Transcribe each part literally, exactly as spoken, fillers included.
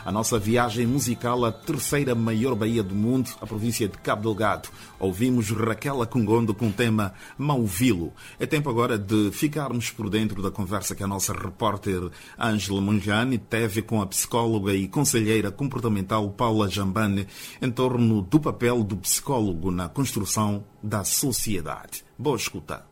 A nossa viagem musical à terceira maior baía do mundo, a província de Cabo Delgado. Ouvimos Raquel Akungondo com o tema Mauvilo. É tempo agora de ficarmos por dentro da conversa que a nossa repórter Ângela Munjani teve com a psicóloga e conselheira comportamental Paula Jambane em torno do papel do psicólogo na construção da sociedade. Boa escuta.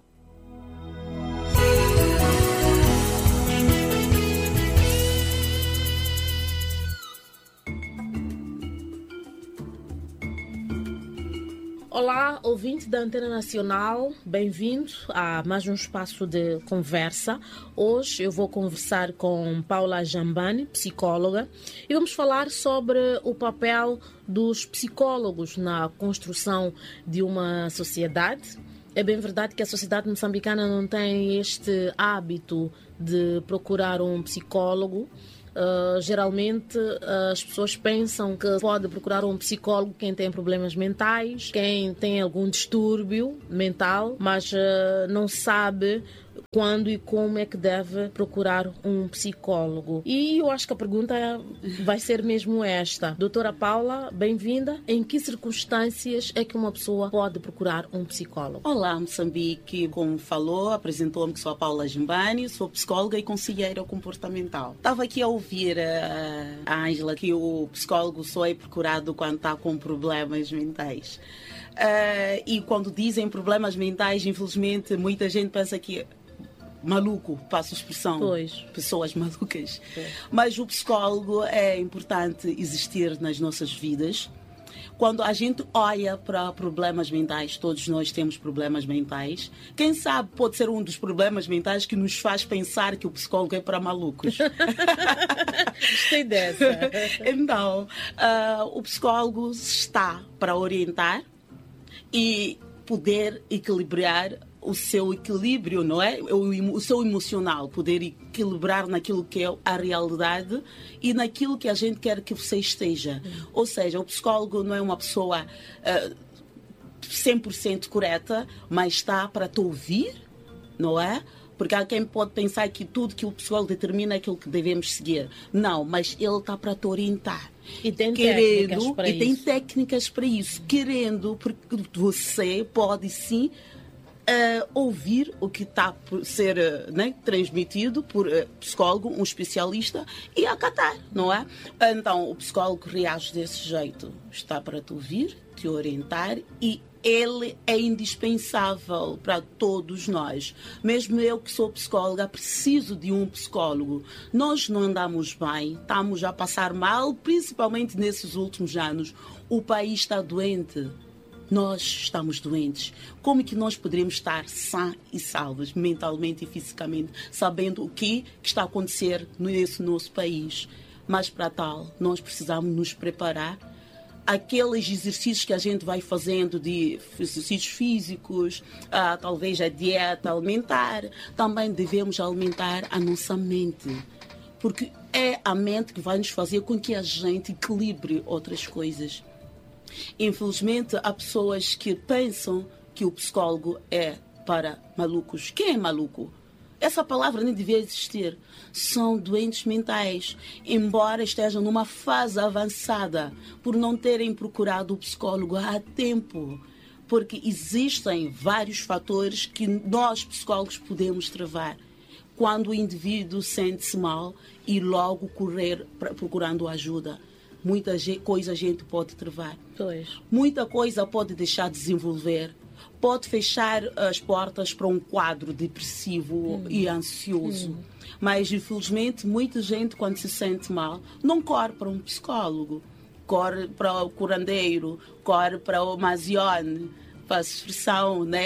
Olá, ouvinte da Antena Nacional, bem-vindo a mais um espaço de conversa. Hoje eu vou conversar com Paula Jambane, psicóloga, e vamos falar sobre o papel dos psicólogos na construção de uma sociedade. É bem verdade que a sociedade moçambicana não tem este hábito de procurar um psicólogo. Uh, geralmente uh, as pessoas pensam que pode procurar um psicólogo quem tem problemas mentais, quem tem algum distúrbio mental, mas uh, não sabe quando e como é que deve procurar um psicólogo. E eu acho que a pergunta vai ser mesmo esta. Doutora Paula, bem-vinda. Em que circunstâncias é que uma pessoa pode procurar um psicólogo? Olá, Moçambique. Como falou, apresentou-me que sou a Paula Jambane, sou psicóloga e conselheira comportamental. Estava aqui a ouvir a Ângela que o psicólogo só é procurado quando está com problemas mentais. Uh, e quando dizem problemas mentais, infelizmente, muita gente pensa que maluco, passo a expressão, pois. Pessoas malucas. Pois. Mas o psicólogo é importante existir nas nossas vidas. Quando a gente olha para problemas mentais, todos nós temos problemas mentais. Quem sabe pode ser um dos problemas mentais que nos faz pensar que o psicólogo é para malucos. Gostei dessa. Então, uh, o psicólogo está para orientar e poder equilibrar o seu equilíbrio, não é? O, o seu emocional, poder equilibrar naquilo que é a realidade e naquilo que a gente quer que você esteja. Uhum. Ou seja, o psicólogo não é uma pessoa uh, cem por cento correta, mas está para te ouvir, não é? Porque há quem pode pensar que tudo que o psicólogo determina é aquilo que devemos seguir. Não, mas ele está para te orientar. E tem querendo, técnicas para e isso. tem técnicas para isso. Querendo, porque você pode sim Uh, ouvir o que está por ser uh, né, transmitido por uh, psicólogo, um especialista, e acatar, não é? Então, o psicólogo reage desse jeito. Está para te ouvir, te orientar, e ele é indispensável para todos nós. Mesmo eu que sou psicóloga, preciso de um psicólogo. Nós não andamos bem, estamos a passar mal, principalmente nesses últimos anos. O país está doente. Nós estamos doentes. Como é que nós poderemos estar sãs e salvos, mentalmente e fisicamente, sabendo o que, que está a acontecer nesse nosso país? Mas para tal, nós precisamos nos preparar. Aqueles exercícios que a gente vai fazendo, de exercícios físicos, ah, talvez a dieta alimentar, também devemos alimentar a nossa mente. Porque é a mente que vai nos fazer com que a gente equilibre outras coisas. Infelizmente, há pessoas que pensam que o psicólogo é para malucos. Quem é maluco? Essa palavra nem devia existir. São doentes mentais, embora estejam numa fase avançada, por não terem procurado o psicólogo há tempo. Porque existem vários fatores que nós, psicólogos, podemos travar. Quando o indivíduo sente-se mal e logo correr procurando ajuda. Muita coisa a gente pode travar. Pois. Muita coisa pode deixar de desenvolver. Pode fechar as portas para um quadro depressivo hum. e ansioso. Hum. Mas, infelizmente, muita gente, quando se sente mal, não corre para um psicólogo. Corre para o curandeiro, corre para o Mazione, para a expressão, né?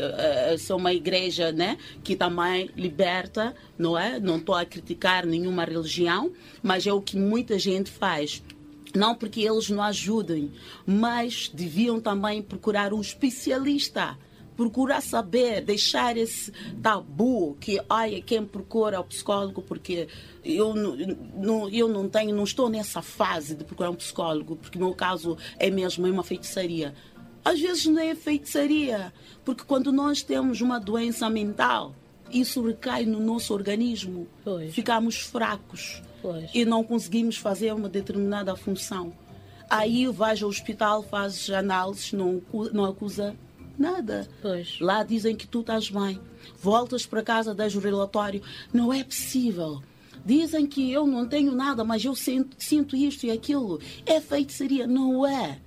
Eu sou uma igreja, né, que também liberta, não é? Não estou a criticar nenhuma religião, mas é o que muita gente faz. Não porque eles não ajudem, mas deviam também procurar um especialista. Procurar saber, deixar esse tabu que, olha, quem procura o psicólogo, porque eu não, eu não tenho, não estou nessa fase de procurar um psicólogo, porque no meu caso é mesmo uma feitiçaria. Às vezes não é feitiçaria, porque quando nós temos uma doença mental, isso recai no nosso organismo. Pois. Ficamos fracos. Pois. e não conseguimos fazer uma determinada função. Aí vais ao hospital, fazes análises, não, não acusa nada. Pois. Lá dizem que tu estás bem. Voltas para casa, dás o relatório. Não é possível. Dizem que eu não tenho nada, mas eu sinto, sinto isto e aquilo. É feitiçaria. Não é.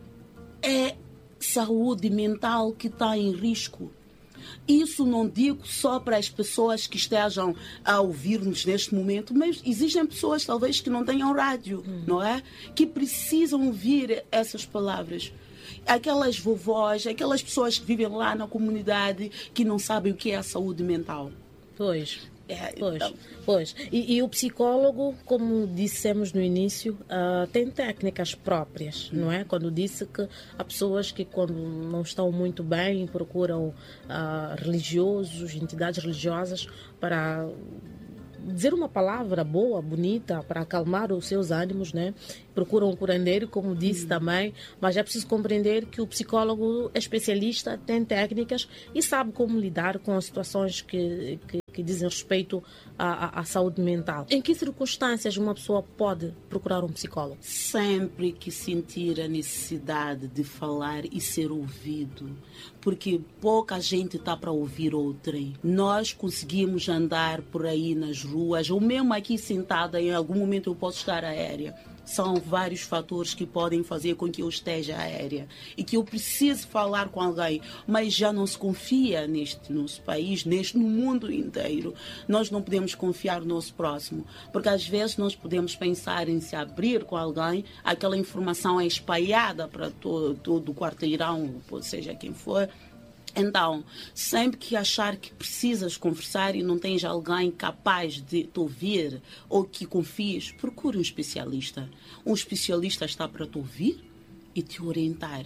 É saúde mental que está em risco. Isso não digo só para as pessoas que estejam a ouvir-nos neste momento, mas existem pessoas talvez que não tenham rádio, hum. não é? Que precisam ouvir essas palavras. Aquelas vovós, aquelas pessoas que vivem lá na comunidade que não sabem o que é a saúde mental. Pois. É, Pois, então... pois. E, e o psicólogo, como dissemos no início, uh, tem técnicas próprias, hum. não é? Quando disse que há pessoas que, quando não estão muito bem, procuram uh, religiosos, entidades religiosas para dizer uma palavra boa, bonita, para acalmar os seus ânimos, né? Procuram um curandeiro, como disse hum. também, mas é preciso compreender que o psicólogo é especialista, tem técnicas e sabe como lidar com as situações que, que, que dizem respeito à, à, à saúde mental. Em que circunstâncias uma pessoa pode procurar um psicólogo? Sempre que sentir a necessidade de falar e ser ouvido, porque pouca gente está para ouvir outrem. Nós conseguimos andar por aí nas ruas, ou mesmo aqui sentada, em algum momento eu posso estar aérea. São vários fatores que podem fazer com que eu esteja aérea e que eu precise falar com alguém, mas já não se confia neste nosso país, neste, no mundo inteiro. Nós não podemos confiar no nosso próximo, porque às vezes nós podemos pensar em se abrir com alguém, aquela informação é espalhada para todo, todo o quarteirão, ou seja, quem for. Então, sempre que achar que precisas conversar e não tens alguém capaz de te ouvir ou que confies, procure um especialista. Um especialista está para te ouvir e te orientar.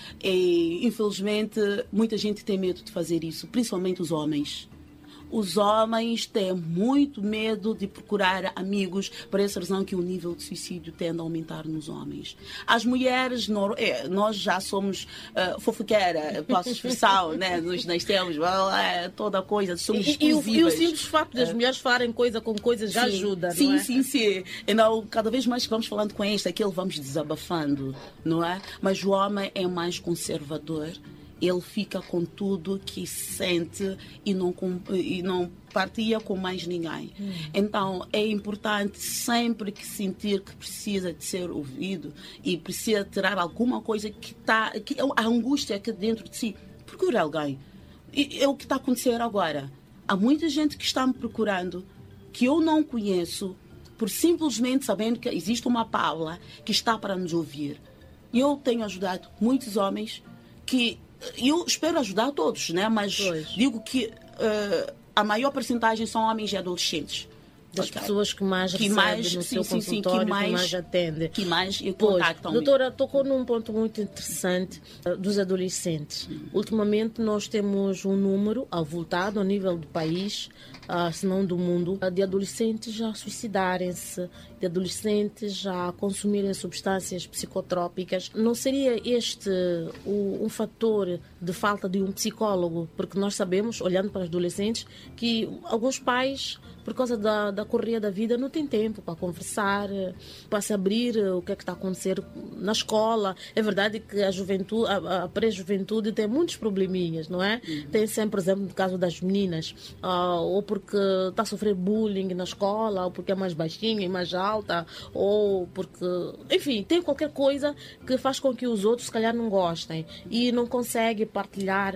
E, infelizmente, muita gente tem medo de fazer isso, principalmente os homens. Os homens têm muito medo de procurar amigos, por essa razão que o nível de suicídio tende a aumentar nos homens. As mulheres, nós já somos uh, fofoqueira, posso expressão, né? Nós nascemos, toda coisa, somos e, e, o, e o simples facto das uh, mulheres farem coisa com coisas já sim, ajuda, sim, não é? Sim, sim, sim. Então, cada vez mais que vamos falando com este, aquele vamos desabafando, não é? Mas o homem é mais conservador. Ele fica com tudo que sente e não, e não partilha com mais ninguém. Hum. Então, é importante sempre que sentir que precisa de ser ouvido e precisa tirar alguma coisa que está... Que, a angústia que dentro de si. Procure alguém. E, é o que está a acontecer agora. Há muita gente que está me procurando que eu não conheço por simplesmente sabendo que existe uma Paula que está para nos ouvir. E eu tenho ajudado muitos homens que... Eu espero ajudar todos, né? Mas pois. digo que uh, a maior porcentagem são homens e adolescentes. Das okay. pessoas que mais que recebem mais, no sim, seu sim, consultório, sim, que, mais, que mais atendem. Que mais e pois, contactam. Doutora, tocou num ponto muito interessante uh, dos adolescentes. Hum. Ultimamente nós temos um número avultado a nível do país, uh, se não do mundo, uh, de adolescentes a suicidarem-se, de adolescentes a consumirem substâncias psicotrópicas. Não seria este o, um fator de falta de um psicólogo? Porque nós sabemos, olhando para os adolescentes, que alguns pais, por causa da, da correria da vida, não têm tempo para conversar, para se abrir o que é que está a acontecer na escola. É verdade que a juventude, a, a pré-juventude tem muitos probleminhas, não é? Uhum. Tem sempre, por exemplo, no caso das meninas, uh, ou porque está a sofrer bullying na escola, ou porque é mais baixinha e mais alta, ou porque... Enfim, tem qualquer coisa que faz com que os outros, se calhar, não gostem e não consegue partilhar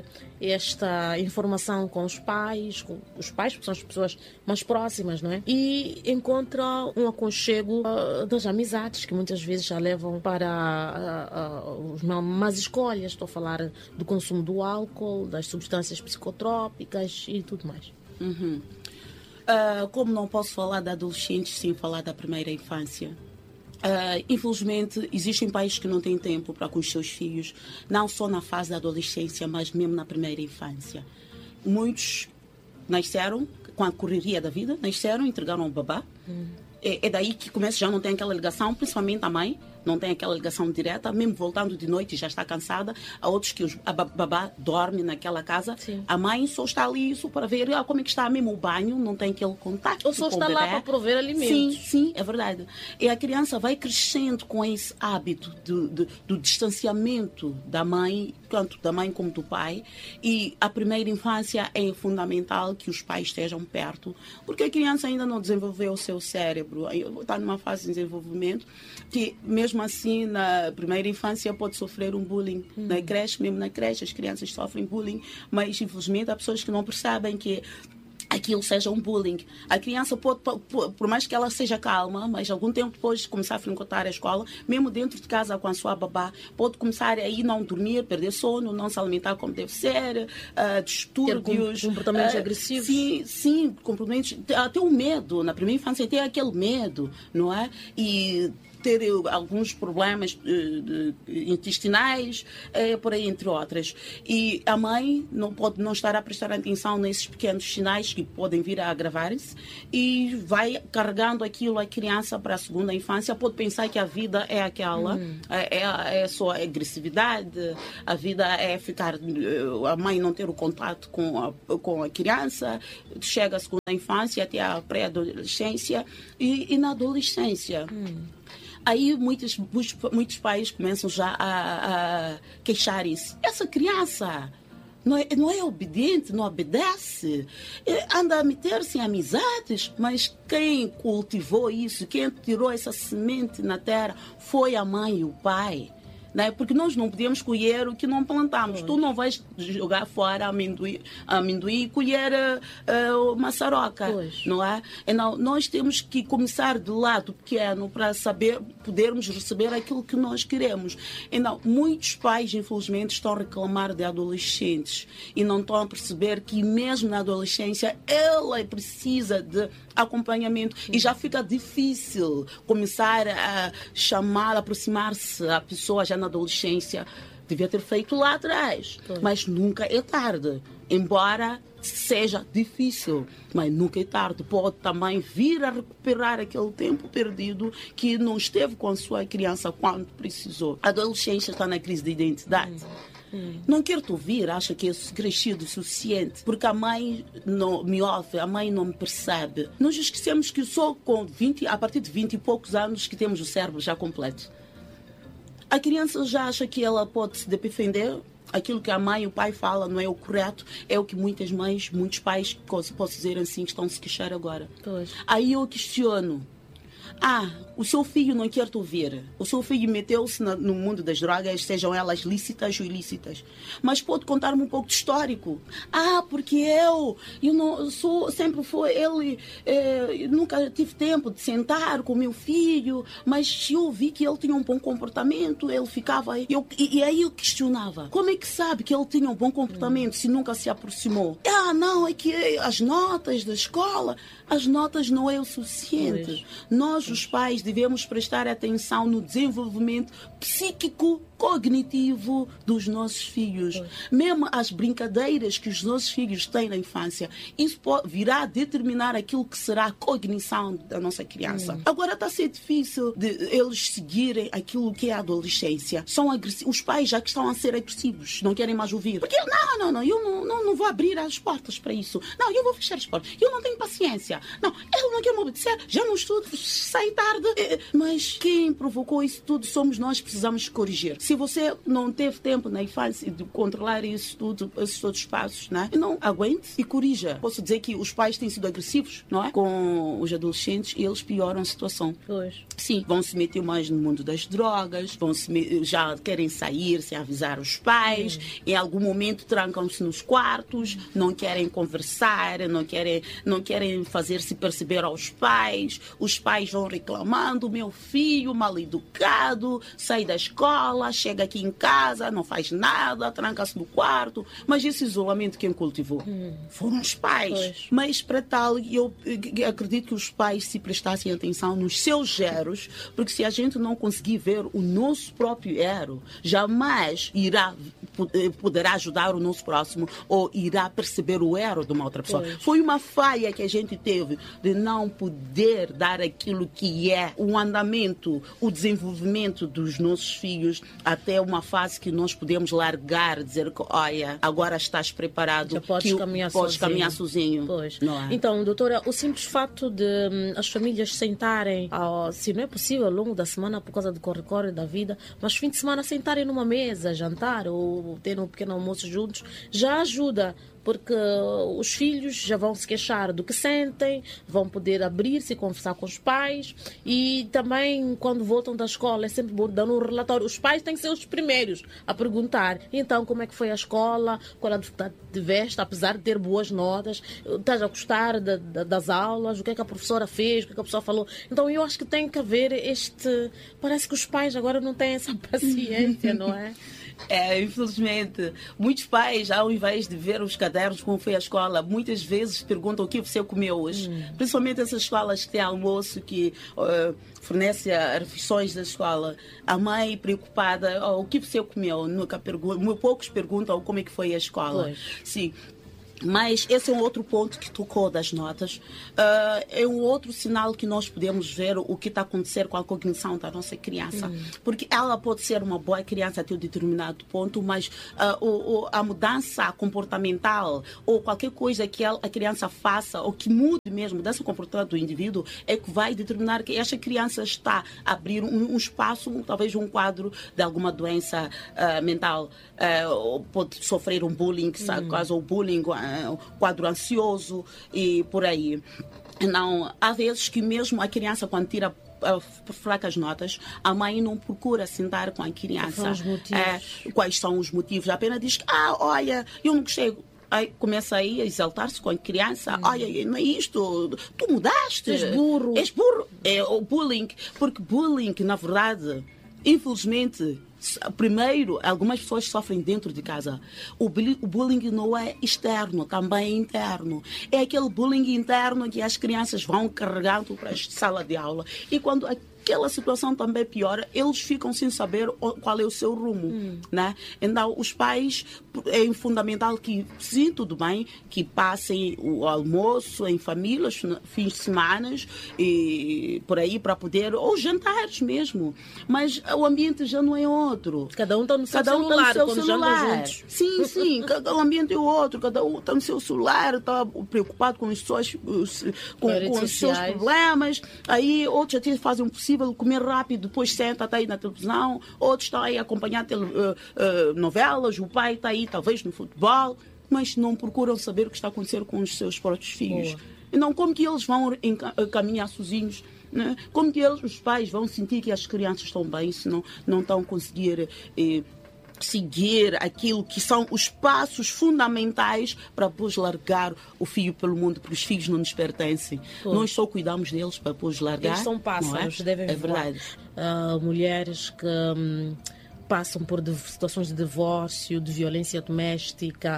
esta informação com os pais, com os pais, porque são as pessoas mais próximas, não é? E encontra um aconchego uh, das amizades, que muitas vezes já levam para uh, uh, uh, más escolhas. Estou a falar do consumo do álcool, das substâncias psicotrópicas e tudo mais. Uhum. Uh, como não posso falar de adolescentes sem falar da primeira infância? Uh, infelizmente, existem pais que não têm tempo para com os seus filhos, não só na fase da adolescência, mas mesmo na primeira infância. Muitos nasceram com a correria da vida, nasceram, entregaram ao babá. Hum. É, é daí que começa, já não tem aquela ligação, principalmente a mãe, não tem aquela ligação direta, mesmo voltando de noite já está cansada. Há outros que os, a babá dorme naquela casa. Sim. A mãe só está ali só para ver ah, como é que está mesmo o banho, não tem aquele contato. Ou só com está o bebê. lá para prover alimentos. Sim, sim, é verdade. E a criança vai crescendo com esse hábito do, do, do distanciamento da mãe, tanto da mãe como do pai. E a primeira infância é fundamental que os pais estejam perto, porque a criança ainda não desenvolveu o seu cérebro, está numa fase de desenvolvimento que, mesmo assim, na primeira infância pode sofrer um bullying. Hum. Na creche, mesmo na creche, as crianças sofrem bullying, mas, infelizmente, há pessoas que não percebem que aquilo seja um bullying. A criança pode, por mais que ela seja calma, mas algum tempo depois de começar a frequentar a escola, mesmo dentro de casa com a sua babá, pode começar a ir não dormir, perder sono, não se alimentar como deve ser, uh, distúrbios. Ter comportamentos uh, agressivos. Sim, sim, comportamentos, até o medo. Na primeira infância tem aquele medo, não é? E ter alguns problemas uh, intestinais, uh, por aí, entre outras. E a mãe não pode não estar a prestar atenção nesses pequenos sinais que podem vir a agravar-se e vai carregando aquilo a criança para a segunda infância, pode pensar que a vida é aquela, hum. é, é, é só agressividade, a vida é ficar, a mãe não ter o contato com a, com a criança, chega à segunda infância até a pré-adolescência e, e na adolescência. Hum. Aí muitos, muitos pais começam já a, a queixarem-se. Essa criança não é, não é obediente, não obedece, anda a meter-se em amizades, mas quem cultivou isso, quem tirou essa semente na terra foi a mãe e o pai. Né? Porque nós não podemos colher o que não plantamos. Tu não vais jogar fora amendoim, amendoim e colher uh, maçaroca, pois. Não é? Então, nós temos que começar de lado pequeno para saber, podermos receber aquilo que nós queremos. Então, muitos pais, infelizmente, estão a reclamar de adolescentes e não estão a perceber que mesmo na adolescência ela precisa de acompanhamento. Sim. E já fica difícil começar a chamar, aproximar-se a pessoa já na adolescência. Devia ter feito lá atrás. Sim. Mas nunca é tarde. Embora seja difícil, mas nunca é tarde. Pode também vir a recuperar aquele tempo perdido que não esteve com a sua criança quando precisou. A adolescência está na crise de identidade. Sim. Hum. Não quero te ouvir, acha que é crescido o suficiente, porque a mãe não me ouve, a mãe não me percebe. Nós esquecemos que só com vinte, a partir de vinte e poucos anos que temos o cérebro já completo. A criança já acha que ela pode se defender, aquilo que a mãe e o pai falam não é o correto, é o que muitas mães, muitos pais, posso dizer assim, estão a se queixar agora. Pois. Aí eu questiono. Ah, o seu filho não quer te ouvir. O seu filho meteu-se no mundo das drogas, sejam elas lícitas ou ilícitas. Mas pode contar-me um pouco de histórico. Ah, porque eu, eu não sou, sempre foi ele, eh, nunca tive tempo de sentar com o meu filho, mas eu vi que ele tinha um bom comportamento, ele ficava... Eu, e, e aí eu questionava, como é que sabe que ele tinha um bom comportamento hum. se nunca se aproximou? Ah, não, é que as notas da escola, as notas não é o suficiente. Pois. Nós, os pais, devemos prestar atenção no desenvolvimento psíquico, cognitivo dos nossos filhos. Pois. Mesmo as brincadeiras que os nossos filhos têm na infância, isso pode, virá a determinar aquilo que será a cognição da nossa criança. Hum. Agora está a ser difícil de eles seguirem aquilo que é a adolescência. São agressivos. Os pais já que estão a ser agressivos, não querem mais ouvir. Porque, não, não, não, eu não, não, não vou abrir as portas para isso. Não, eu vou fechar as portas. Eu não tenho paciência. Não, ele não quer me obedecer. Já não estudo, sai tarde. Mas quem provocou isso tudo somos nós, precisamos corrigir. Se você não teve tempo na infância de controlar isso tudo, esses todos os passos, né? Não aguente e corrija. Posso dizer que os pais têm sido agressivos, não é? Com os adolescentes e eles pioram a situação. Pois. Sim, vão se meter mais no mundo das drogas, vão se met... já querem sair sem avisar os pais, hum. em algum momento trancam-se nos quartos, não querem conversar, não querem, não querem fazer-se perceber aos pais, os pais vão reclamando, meu filho mal educado, sai da escola, chega aqui em casa, não faz nada, tranca-se no quarto. Mas esse isolamento quem cultivou? Hum. Foram os pais. Pois. Mas para tal, eu acredito que os pais se prestassem atenção nos seus eros, porque se a gente não conseguir ver o nosso próprio ero, jamais irá, poderá ajudar o nosso próximo ou irá perceber o ero de uma outra pessoa. Pois. Foi uma falha que a gente teve de não poder dar aquilo que é o andamento, o desenvolvimento dos nossos filhos até uma fase que nós podemos largar, dizer que, olha, agora estás preparado, já podes que caminhar podes sozinho. caminhar sozinho. Pois. Não é? Então, doutora, o simples fato de hum, as famílias sentarem, oh, se não é possível ao longo da semana por causa do corre-corre da vida, mas fim de semana sentarem numa mesa, jantar ou ter um pequeno almoço juntos, já ajuda. Porque os filhos já vão se queixar do que sentem, vão poder abrir-se e conversar com os pais. E também, quando voltam da escola, é sempre bom dar um relatório. Os pais têm que ser os primeiros a perguntar. Então, como é que foi a escola? Qual a dificuldade que tiveste? Apesar de ter boas notas, estás a gostar de, de, das aulas? O que é que a professora fez? O que é que a professora falou? Então, eu acho que tem que haver este... Parece que os pais agora não têm essa paciência, não é? É, infelizmente, muitos pais, ao invés de ver os cadernos como foi a escola, muitas vezes perguntam o que você comeu hoje. Hum. Principalmente essas escolas que têm almoço, que uh, fornece refeições da escola. A mãe preocupada, oh, o que você comeu? Nunca pergunta. Poucos perguntam como é que foi a escola. Pois. Sim. Mas esse é um outro ponto que tocou das notas. Uh, é um outro sinal que nós podemos ver o que está a acontecer com a cognição da nossa criança. Hum. Porque ela pode ser uma boa criança até um determinado ponto, mas uh, o, o, a mudança comportamental ou qualquer coisa que ela, a criança faça ou que mude mesmo desse comportamento do indivíduo é que vai determinar que esta criança está a abrir um, um espaço, um, talvez um quadro de alguma doença uh, mental. Uh, ou pode sofrer um bullying, hum. caso o bullying... Um quadro ansioso e por aí. Não, há vezes que mesmo a criança, quando tira por fracas notas, a mãe não procura sentar com a criança. Os motivos. É, quais são os motivos? Apenas diz que, ah, olha, eu não gostei. Aí começa aí a exaltar-se com a criança. Hum. Olha, não é isto, tu mudaste. És burro. És burro. É o bullying. Porque bullying, na verdade, infelizmente... Primeiro, algumas pessoas sofrem dentro de casa. O bullying não é externo, também é interno. É aquele bullying interno que as crianças vão carregando para a sala de aula. E quando aquela situação também piora, eles ficam sem saber qual é o seu rumo. Hum. Né? Então, os pais, é fundamental que, sim, tudo bem, que passem o almoço em famílias, fins de semana, e por aí, para poder, ou jantares mesmo. Mas o ambiente já não é outro. Cada um está no seu cada um celular, tá no quando seu celular. Juntos. Sim, sim, cada, o ambiente é outro, cada um está no seu celular, está preocupado com os seus, com, com os seus problemas. Aí outros até fazem o possível comer rápido, depois senta, está aí na televisão, outros estão aí a acompanhar tele, uh, uh, novelas, o pai está aí talvez no futebol, mas não procuram saber o que está a acontecer com os seus próprios filhos. Boa. Então, como que eles vão caminhar sozinhos? Né? Como que eles, os pais, vão sentir que as crianças estão bem se não, não estão a conseguir... Eh, seguir aquilo que são os passos fundamentais para depois largar o filho pelo mundo, porque os filhos não nos pertencem. Pô. Nós só cuidamos deles para depois largar. Eles são pássaros, é? devem É voar. verdade. Uh, mulheres que hum, passam por de, situações de divórcio, de violência doméstica,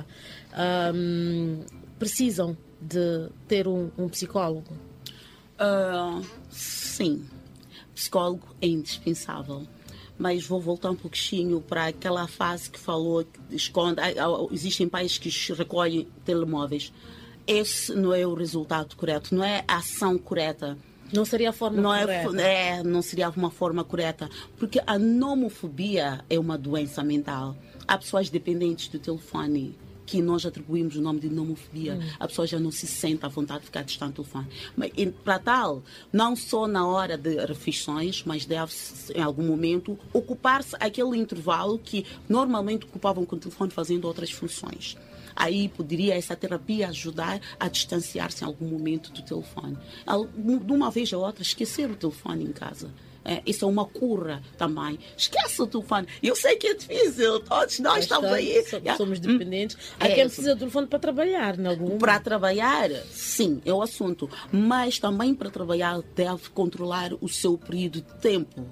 um, precisam de ter um, um psicólogo? Uh, sim. Psicólogo é indispensável. Mas vou voltar um pouquinho para aquela fase que falou, que esconde, existem pais que recolhem telemóveis. Esse não é o resultado correto, não é a ação correta. Não seria a forma não correta. É, é, não seria uma forma correta. Porque a nomofobia é uma doença mental. Há pessoas dependentes do telefone que nós atribuímos o nome de nomofobia. Hum. A pessoa já não se sente à vontade de ficar distante do telefone. Mas, para tal, não só na hora de refeições, mas deve-se, em algum momento, ocupar-se aquele intervalo que normalmente ocupavam com o telefone fazendo outras funções. Aí poderia essa terapia ajudar a distanciar-se em algum momento do telefone. De uma vez ou outra, esquecer o telefone em casa. É, isso é uma cura também. Esquece o telefone. Eu sei que é difícil, todos nós estamos aí. Somos dependentes. Há é, quem precisa do telefone para trabalhar, em algum Para trabalhar, sim, é o assunto. Mas também para trabalhar deve controlar o seu período de tempo.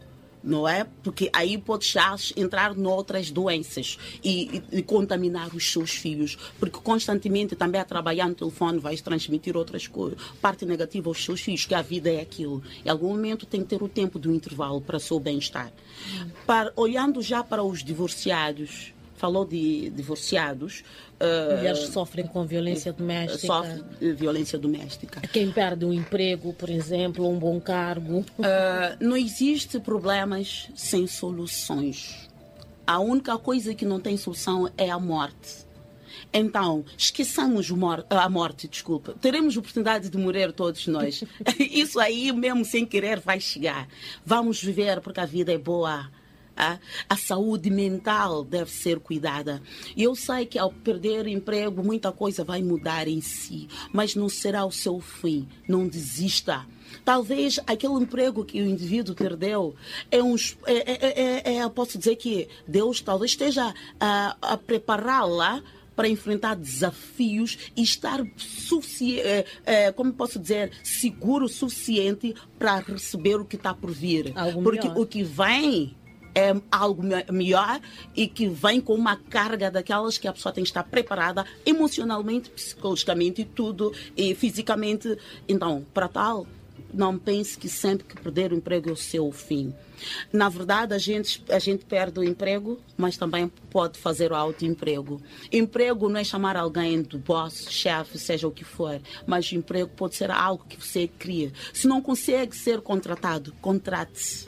não é? Porque aí pode já entrar noutras doenças e, e, e contaminar os seus filhos, porque constantemente também a trabalhar no telefone vai transmitir outras coisas, parte negativa aos seus filhos, que a vida é aquilo. Em algum momento tem que ter o tempo do intervalo para o seu bem-estar. Hum. Para, olhando já para os divorciados, falou de divorciados. Mulheres uh, sofrem com violência doméstica. Sofrem violência doméstica. Quem perde um emprego, por exemplo, um bom cargo. Uh, não existe problemas sem soluções. A única coisa que não tem solução é a morte. Então, esqueçamos a morte, desculpa. Teremos oportunidade de morrer todos nós. Isso aí, mesmo sem querer, vai chegar. Vamos viver porque a vida é boa. A, a saúde mental deve ser cuidada. E eu sei que ao perder emprego, muita coisa vai mudar em si, mas não será o seu fim. Não desista. Talvez aquele emprego que o indivíduo perdeu é um, é, é, é, é, posso dizer que Deus talvez esteja a, a prepará-la para enfrentar desafios e estar sufici- é, é, como posso dizer, seguro o suficiente para receber o que está por vir. Algo Porque melhor. O que vem é algo melhor e que vem com uma carga daquelas que a pessoa tem que estar preparada emocionalmente, psicologicamente e tudo, e fisicamente. Então, para tal, não pense que sempre que perder o emprego é o seu fim. Na verdade, a gente, a gente perde o emprego, mas também pode fazer o autoemprego. Emprego não é chamar alguém do boss, chefe, seja o que for, mas emprego pode ser algo que você cria. Se não consegue ser contratado, contrate-se.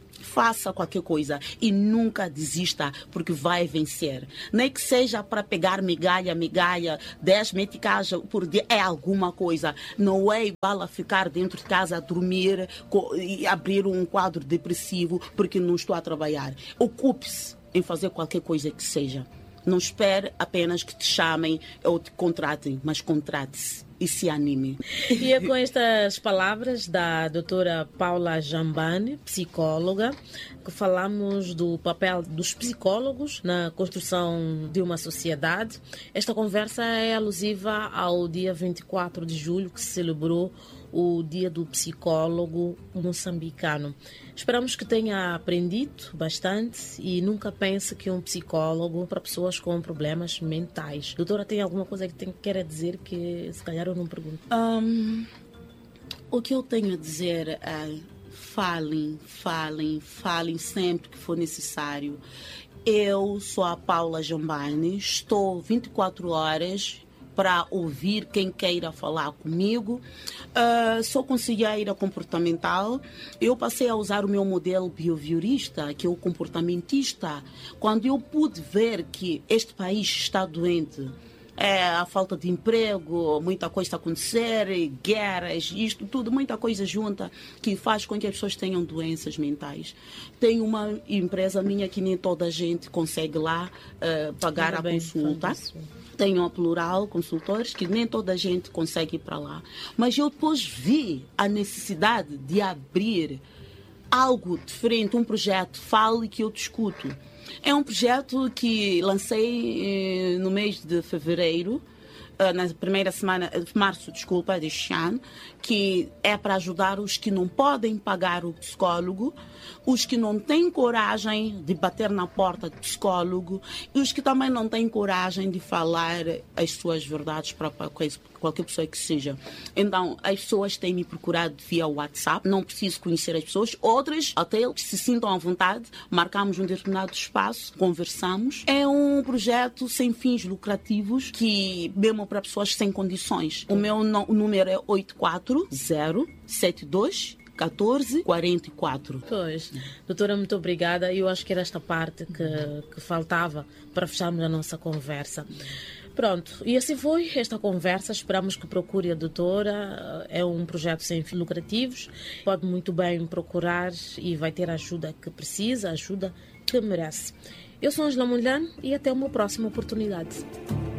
Faça qualquer coisa e nunca desista, porque vai vencer. Nem que seja para pegar migalha, migalha, dez meticais por dia, é alguma coisa. Não é igual a ficar dentro de casa a dormir e abrir um quadro depressivo porque não estou a trabalhar. Ocupe-se em fazer qualquer coisa que seja. Não espere apenas que te chamem ou te contratem, mas contrate-se e se anime. E é com estas palavras da doutora Paula Jambani, psicóloga, que falamos do papel dos psicólogos na construção de uma sociedade. Esta conversa é alusiva ao dia vinte e quatro de julho, que se celebrou o Dia do Psicólogo Moçambicano. Esperamos que tenha aprendido bastante e nunca pense que um psicólogo para pessoas com problemas mentais. Doutora, tem alguma coisa que tem, queira dizer que se calhar eu não pergunto? Um, o que eu tenho a dizer é falem, falem, falem sempre que for necessário. Eu sou a Paula Jambani, estou vinte e quatro horas para ouvir quem queira falar comigo. Uh, sou conselheira comportamental. Eu passei a usar o meu modelo behaviorista, que é o comportamentista, quando eu pude ver que este país está doente. É, a falta de emprego, muita coisa está a acontecer, guerras, isto tudo, muita coisa junta que faz com que as pessoas tenham doenças mentais. Tem uma empresa minha que nem toda a gente consegue lá uh, pagar a consulta. Tenho a Plural Consultores, que nem toda a gente consegue ir para lá. Mas eu depois vi a necessidade de abrir algo diferente, um projeto, Fale que eu te escuto. É um projeto que lancei eh, no mês de fevereiro, eh, na primeira semana, de março, desculpa, deste ano, que é para ajudar os que não podem pagar o psicólogo, os que não têm coragem de bater na porta do psicólogo e os que também não têm coragem de falar as suas verdades para qualquer pessoa que seja. Então, as pessoas têm me procurado via WhatsApp, não preciso conhecer as pessoas. Outras, até que se sintam à vontade, marcamos um determinado espaço, conversamos. É um projeto sem fins lucrativos, que mesmo para pessoas sem condições. O meu o número é oito quatro zero sete dois um quatro quatro quatro. Pois, doutora, muito obrigada. Eu acho que era esta parte que, que faltava para fecharmos a nossa conversa. Pronto, e assim foi esta conversa. Esperamos que procure a doutora. É um projeto sem fins lucrativos. Pode muito bem procurar e vai ter a ajuda que precisa, a ajuda que merece. Eu sou Angela Mulhan e até uma próxima oportunidade.